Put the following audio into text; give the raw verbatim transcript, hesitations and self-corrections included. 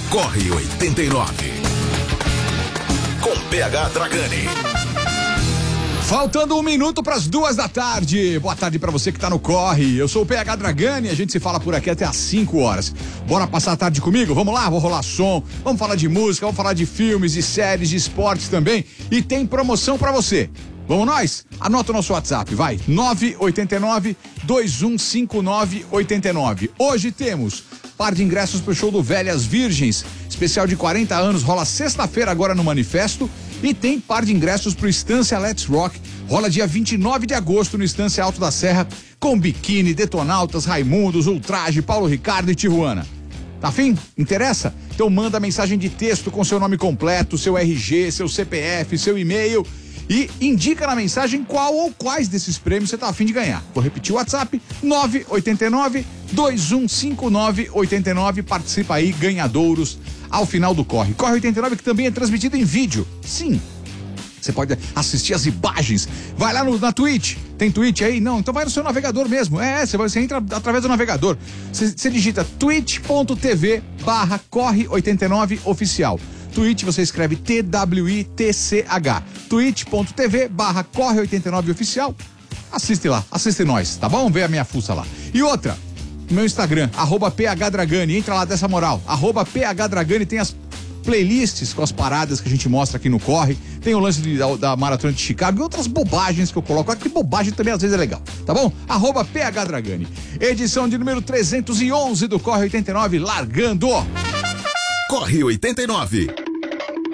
Corre oitenta e nove. Com P H Dragani. Faltando um minuto para as duas da tarde. Boa tarde para você que tá no Corre. Eu sou o P H Dragani e a gente se fala por aqui até às cinco horas. Bora passar a tarde comigo? Vamos lá, vou rolar som. Vamos falar de música, vamos falar de filmes, de séries, de esportes também. E tem promoção para você. Vamos nós? Anota o nosso WhatsApp, vai. nove oito nove, dois um cinco nove, oito nove. Hoje temos par de ingressos pro show do Velhas Virgens. Especial de quarenta anos, rola sexta-feira agora no Manifesto. E tem par de ingressos pro Estância Let's Rock. Rola dia vinte e nove de agosto no Estância Alto da Serra. Com Biquíni, Detonautas, Raimundos, Ultraje, Paulo Ricardo e Tijuana. Tá afim? Interessa? Então manda mensagem de texto com seu nome completo, seu R G, seu C P F, seu e-mail. E indica na mensagem qual ou quais desses prêmios você tá afim de ganhar. Vou repetir o WhatsApp, nove oito nove, dois um cinco nove, oito nove. Participa aí, ganhadouros ao final do Corre. Corre oitenta e nove que também é transmitido em vídeo. Sim, você pode assistir as imagens. Vai lá no, na Twitch. Tem Twitch aí? Não, então vai no seu navegador mesmo. É, você, vai, você entra através do navegador. Você, você digita twitch.tv barra corre oitenta e nove oficial. Twitch, você escreve T W I T C H. twitch.tv barra corre oitenta e nove oficial. Assiste lá, assiste nós, tá bom? Vê a minha fuça lá. E outra, meu Instagram, arroba phdragani, entra lá dessa moral, arroba phdragani, tem as playlists com as paradas que a gente mostra aqui no Corre, tem o lance de, da, da Maratona de Chicago e outras bobagens que eu coloco aqui, bobagem também às vezes é legal, tá bom? Arroba phdragani. Edição de número trezentos e onze do Corre oitenta e nove, largando. Corre oitenta e nove.